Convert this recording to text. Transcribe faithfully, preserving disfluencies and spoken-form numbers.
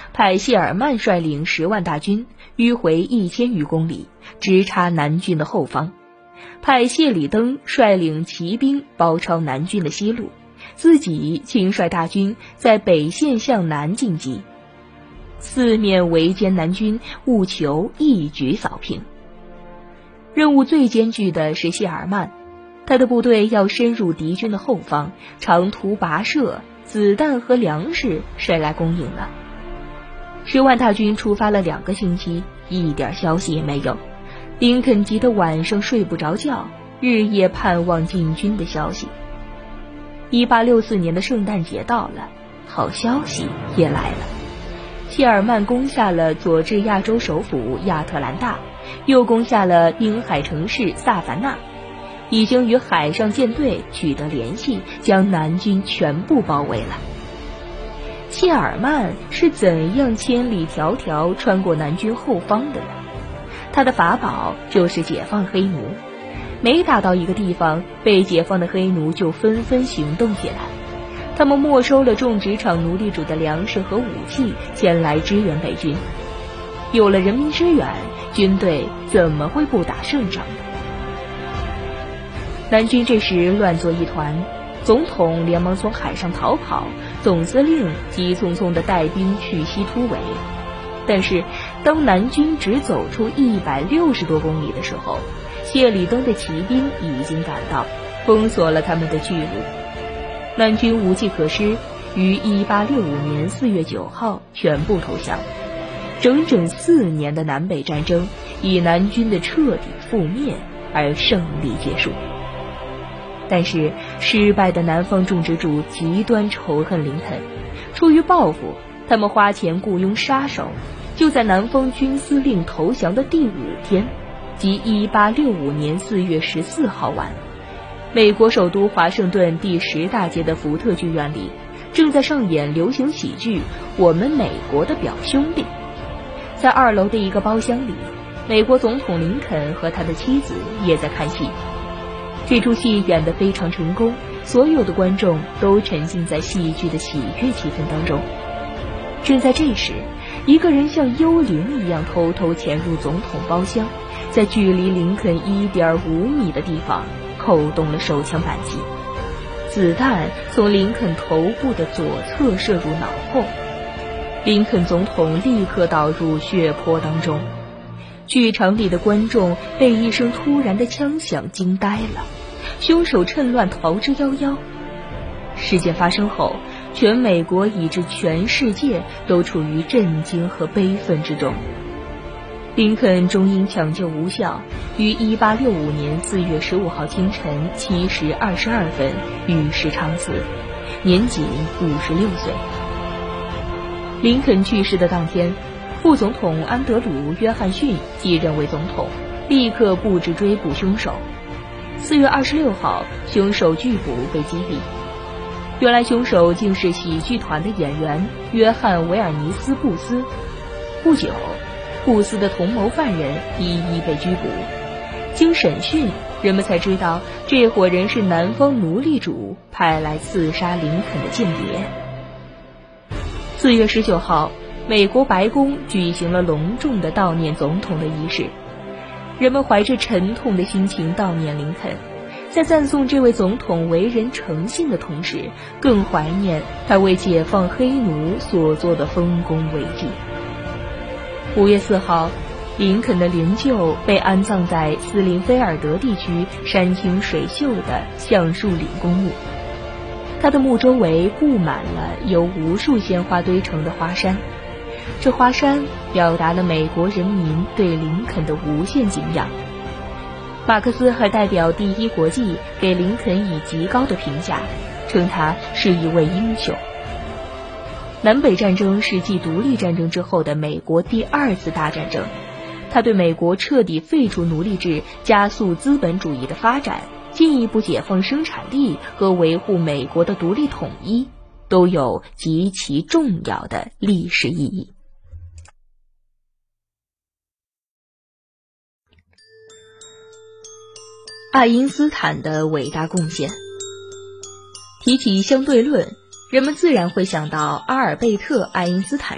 派谢尔曼率领十万大军迂回一千余公里，直插南军的后方，派谢里登率领骑兵包抄南军的西路，自己亲率大军在北线向南进击，四面围歼南军，务求一举扫平。任务最艰巨的是谢尔曼，他的部队要深入敌军的后方，长途跋涉，子弹和粮食谁来供应呢？十万大军出发了两个星期，一点消息也没有。林肯急得晚上睡不着觉，日夜盼望进军的消息。一八六四年的圣诞节到了，好消息也来了。谢尔曼攻下了佐治亚州首府亚特兰大，又攻下了滨海城市萨凡纳，已经与海上舰队取得联系，将南军全部包围了。谢尔曼是怎样千里迢迢穿过南军后方的呢？他的法宝就是解放黑奴，每打到一个地方，被解放的黑奴就纷纷行动起来。他们没收了种植场奴隶主的粮食和武器，前来支援北军。有了人民支援，军队怎么会不打胜仗呢？南军这时乱作一团，总统连忙从海上逃跑，总司令急匆匆地带兵去西突围。但是当南军只走出一百六十多公里的时候，谢里登的骑兵已经赶到，封锁了他们的去路。南军无计可施，于一八六五年四月九号全部投降。整整四年的南北战争以南军的彻底覆灭而胜利结束。但是失败的南方种植主极端仇恨林肯，出于报复，他们花钱雇佣杀手，就在南方军司令投降的第五天，即一八六五年四月十四号晚，美国首都华盛顿第十大街的福特剧院里正在上演流行喜剧《我们美国的表兄弟》。在二楼的一个包厢里，美国总统林肯和他的妻子也在看戏。这出戏演得非常成功，所有的观众都沉浸在戏剧的喜悦气氛当中。正在这时，一个人像幽灵一样偷偷潜入总统包厢，在距离林肯 一点五米的地方扣动了手枪扳机，子弹从林肯头部的左侧射入脑后，林肯总统立刻倒入血泊当中。剧场里的观众被一声突然的枪响惊呆了，凶手趁乱逃之夭夭。事件发生后，全美国以至全世界都处于震惊和悲愤之中。林肯终因抢救无效，于一八六五年四月十五号清晨七时二十二分与世长辞，年仅五十六岁。林肯去世的当天，副总统安德鲁·约翰逊继任为总统，立刻布置追捕凶手。四月二十六号，凶手拒捕被击毙。原来凶手竟是喜剧团的演员约翰·维尔尼斯·布斯。不久，布斯的同谋犯人一一被拘捕。经审讯，人们才知道这伙人是南方奴隶主派来刺杀林肯的间谍。四月十九号，美国白宫举行了隆重的悼念总统的仪式，人们怀着沉痛的心情悼念林肯，在赞颂这位总统为人诚信的同时，更怀念他为解放黑奴所做的丰功伟绩。五月四号，林肯的灵柩被安葬在斯林菲尔德地区山清水秀的橡树岭公墓，他的墓周围布满了由无数鲜花堆成的花山，这花山表达了美国人民对林肯的无限敬仰。马克思还代表第一国际给林肯以极高的评价，称他是一位英雄。南北战争是继独立战争之后的美国第二次大战争，它对美国彻底废除奴隶制、加速资本主义的发展、进一步解放生产力和维护美国的独立统一都有极其重要的历史意义。爱因斯坦的伟大贡献。提起相对论，人们自然会想到阿尔贝特·爱因斯坦